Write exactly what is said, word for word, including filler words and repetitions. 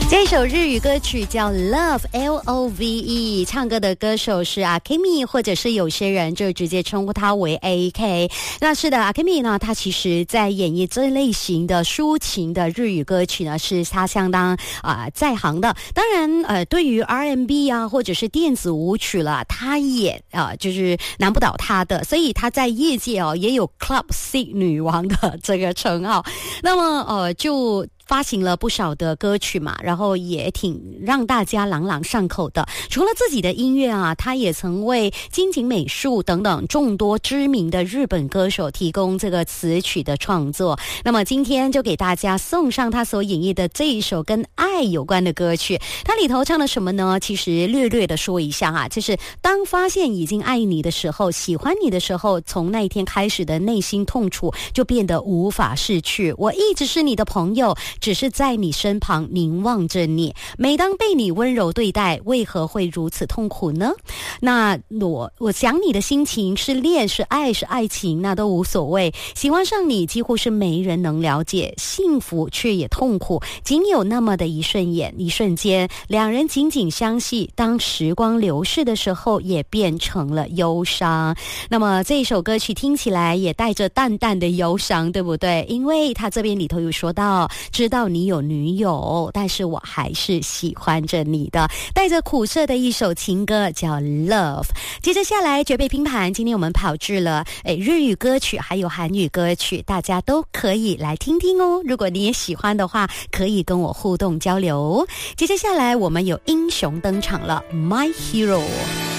这首日语歌曲叫 Love L O V E， 唱歌的歌手是 Akemi， 或者是有些人就直接称呼他为 A K。 那是的， Akemi 呢，他其实在演绎这类型的抒情的日语歌曲呢，是他相当啊、呃、在行的。当然呃，对于 R and B 啊或者是电子舞曲啦，他也啊、呃、就是难不倒他的，所以他在业界哦也有 Club C 女王的这个称号。那么呃就发行了不少的歌曲嘛，然后也挺让大家朗朗上口的。除了自己的音乐啊，他也曾为金井美术等等众多知名的日本歌手提供这个词曲的创作。那么今天就给大家送上他所演绎的这一首跟爱有关的歌曲。他里头唱了什么呢？其实略略的说一下啊，就是当发现已经爱你的时候，喜欢你的时候，从那一天开始的内心痛楚就变得无法逝去。我一直是你的朋友，只是在你身旁凝望着你，每当被你温柔对待，为何会如此痛苦呢？那我我想你的心情是恋是爱是爱情，那都无所谓。喜欢上你几乎是没人能了解，幸福却也痛苦，仅有那么的一瞬眼一瞬间，两人紧紧相系，当时光流逝的时候也变成了忧伤。那么这一首歌曲听起来也带着淡淡的忧伤，对不对？因为他这边里头有说到，知道你有女友，但是我还是喜欢着你的，带着苦涩的一首情歌叫 Love。 接着下来绝配拼盘，今天我们跑至了诶日语歌曲还有韩语歌曲，大家都可以来听听哦。如果你也喜欢的话，可以跟我互动交流。接着下来我们有英雄登场了， My Hero。